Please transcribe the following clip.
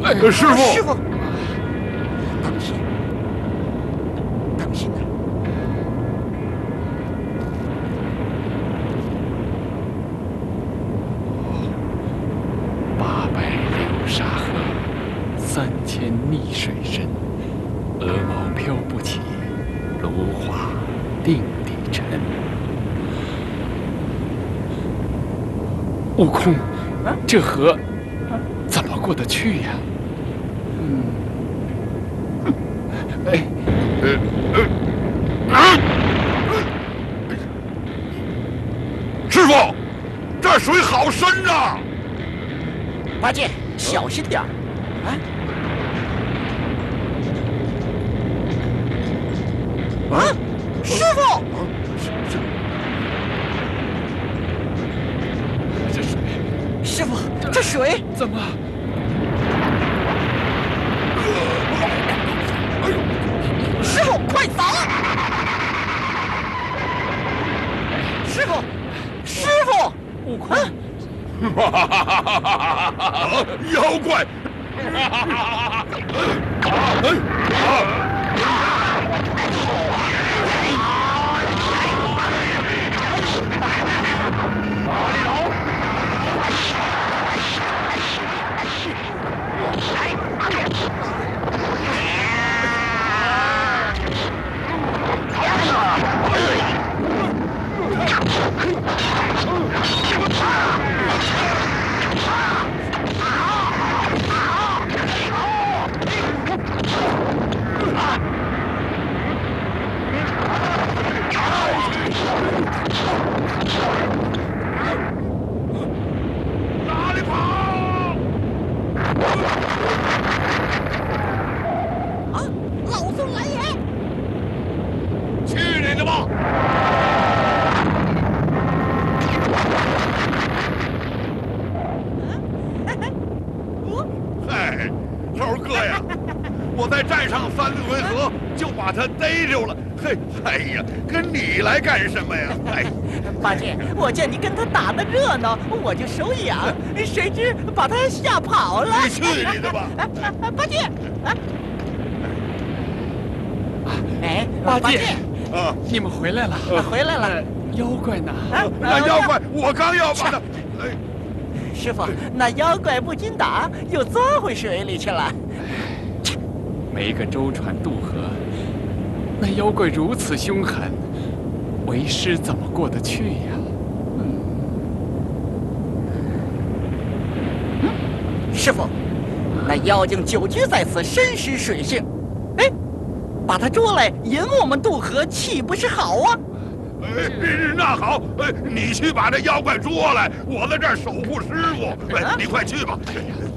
师傅， 师傅，当心，当心呐！ 流沙河，3000逆水深，鹅毛飘不起，芦花定地沉。悟空，这河怎么过得去呀？ 师傅，这水好深呐！ 八戒，小心点儿！师傅， 这水， 师傅，这水怎么？ 师傅，快走！师傅，师傅， 悟空， 妖怪！哪里跑？ 老孙来也！ 去你的吧！嗨，猴哥呀，我在寨上3回合就把他逮着了。嘿，哎呀，跟你来干什么呀？哎， 八戒，我见你跟他打得热闹，我就手痒，谁知把他吓跑了。 你去你的吧！ 八戒， 八戒， 啊， 你们回来了， 回来了。 妖怪呢？ 那妖怪，我刚要把他，哎， 师傅，那妖怪不禁打，又钻回水里去了。 没个舟船渡河，那妖怪如此凶狠，为师怎么过得去呀？ 师傅，那妖精久居在此，深识水性。哎，把他捉来引我们渡河，岂不是好啊？ 那好，你去把这妖怪捉来，我在这儿守护师傅。你快去吧。